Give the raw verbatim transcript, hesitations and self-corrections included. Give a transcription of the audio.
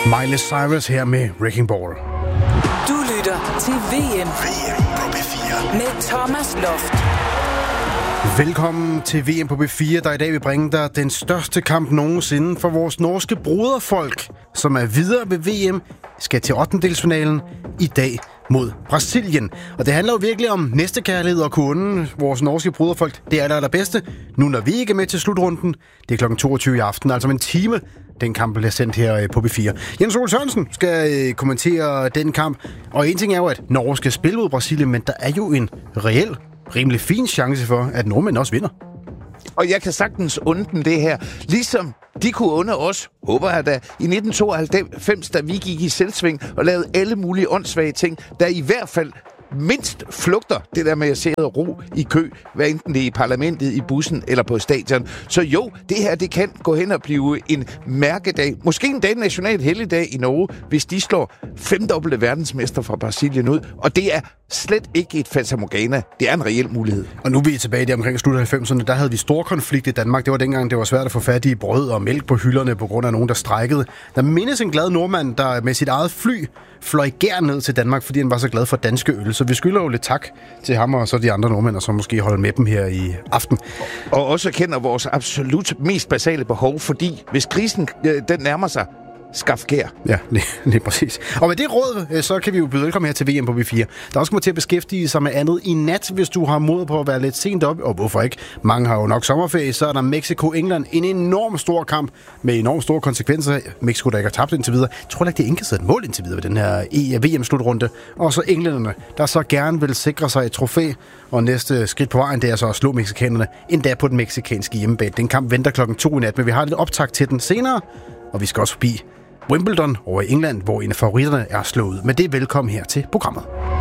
Miley Cyrus her med Wrecking Ball. Du lytter til V M. V M på B fire. Med Thomas Loft. Velkommen til V M på B fire, der i dag vil bringe dig den største kamp nogensinde for vores norske broderfolk, som er videre ved V M, skal til ottendedelsfinalen i dag mod Brasilien. Og det handler jo virkelig om næstekærlighed og kunne vores norske broderfolk. Det er det allerbedste. Nu når vi ikke er med til slutrunden, det er klokken toogtyve i aften, altså om en time. Den kamp bliver sendt her på B fire. Jens Ole Sørensen skal kommentere den kamp. Og en ting er jo, at Norge skal spille mod Brasilien, men der er jo en reel, rimelig fin chance for, at nordmænd også vinder. Og jeg kan sagtens unde dem det her. Ligesom de kunne unde os, håber jeg da, i nitten tooghalvfems, da vi gik i selvsving og lavede alle mulige åndssvage ting, der i hvert fald mindst flugter det der med at sidde og ro i kø, hvad enten det er i parlamentet, i bussen eller på stadion. Så jo, det her det kan gå hen og blive en mærkedag. Måske en dag national helligdag i Norge, hvis de slår femdobbelte verdensmester fra Brasilien ud. Og det er slet ikke et fatamorgana. Det er en reel mulighed. Og nu er vi tilbage i det omkring slut af halvfemserne. Der havde vi stor konflikt i Danmark. Det var dengang, det var svært at få fat i brød og mælk på hylderne på grund af nogen, der strejkede. Der mindes en glad nordmand, der med sit eget fly fløj gær ned til Danmark, fordi han var så glad for danske øl. Så vi skylder jo lidt tak til ham og så de andre nordmænd, som måske holder med dem her i aften. Og også kender vores absolut mest basale behov, fordi hvis krisen den nærmer sig, skaf gær. Ja, lige, lige præcis. Og med det råd, så kan vi jo byde velkommen her til V M på B fire. Der også kommer til at beskæftige sig med andet i nat, hvis du har mod på at være lidt sent op. Og hvorfor ikke? Mange har jo nok sommerferie, så er der Mexico-England. En enorm stor kamp med enormt store konsekvenser. Mexico, der ikke har tabt indtil videre. Jeg tror ikke, det er indkastet et mål indtil videre ved den her V M-slutrunde. Og så englænderne, der så gerne vil sikre sig et trofæ. Og næste skridt på vejen, det er så at slå mexikanerne endda på den mexikanske hjemmebane. Den kamp venter klokken to i nat, men vi har lidt optakt til den senere. Og vi skal også forbi Wimbledon over i England, hvor en af favoritterne er slået. Men det er velkommen her til programmet.